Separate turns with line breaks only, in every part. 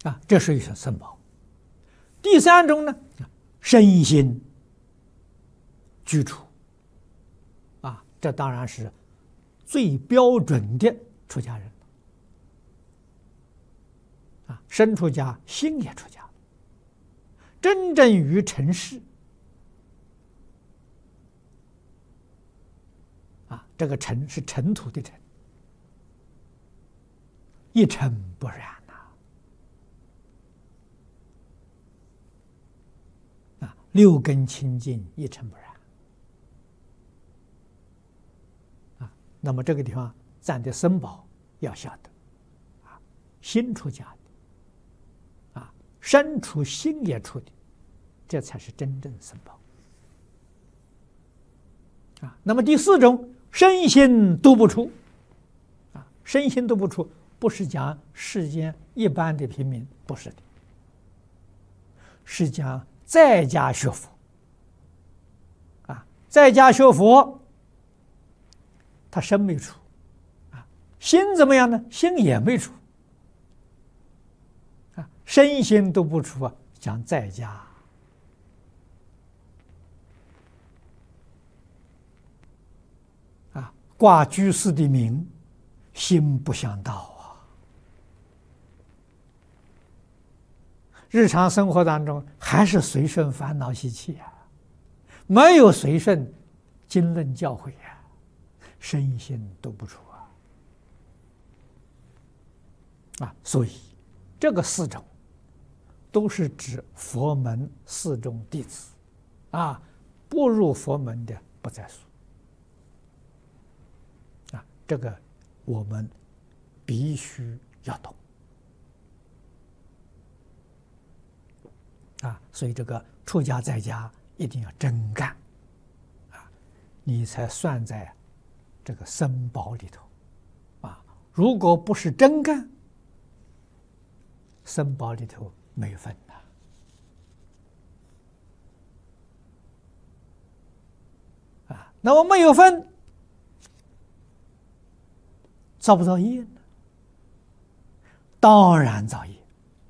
这是一种僧宝。第三种呢，身心居处，这当然是最标准的出家人身出家，心也出家，真正于尘世这个尘是尘土的尘，一尘不染六根清净，一尘不染那么这个地方占的僧宝要晓得心出家的身出心也出的，这才是真正僧宝那么第四种，身心都不出身心都不出，不是讲世间一般的平民，不是的，是讲在家学佛在家学佛，他身没出心怎么样呢？心也没出身心都不出讲在家挂居士的名，心不向道日常生活当中还是随顺烦恼习气没有随顺经论教诲身心都不出所以这个四种都是指佛门四众弟子不入佛门的不在数这个我们必须要懂所以这个出家在家一定要真干你才算在这个僧宝里头如果不是真干，僧宝里头没分那么没有分，造不造业呢？当然造业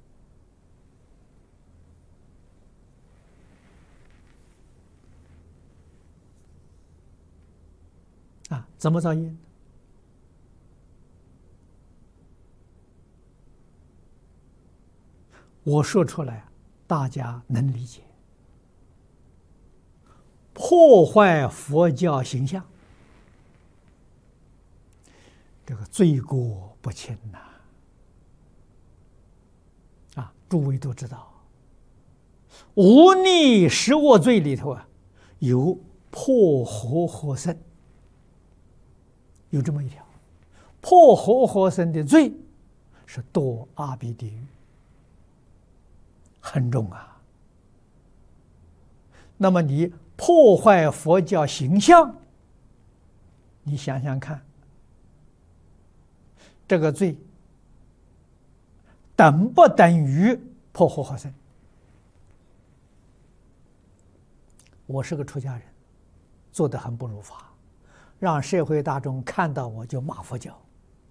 怎么造业呢？我说出来大家能理解。破坏佛教形象，这个罪过不轻诸位都知道，无逆十恶罪里头有破活活僧，有这么一条，破活活僧的罪是堕阿鼻地狱，很重那么你破坏佛教形象，你想想看，这个罪等不等于破活活僧？我是个出家人，做得很不如法，让社会大众看到我就骂佛教。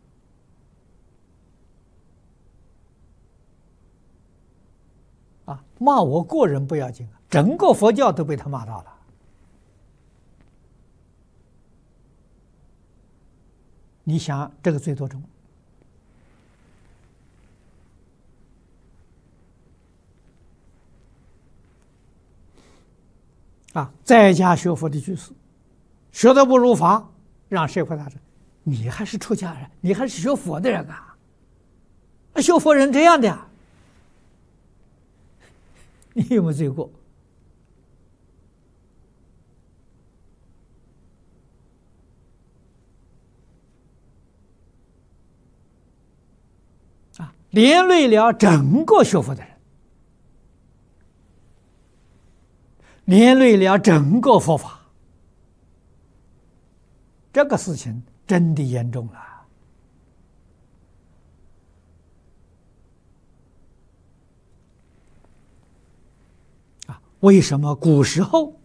骂我个人不要紧，整个佛教都被他骂到了。你想这个罪多重？在家学佛的居士，学得不如法，让社会大众，你还是出家人，你还是学佛的人学佛人这样的你有没有罪过？连累了整个学佛的人，连累了整个佛法，这个事情真的严重了。为什么古时候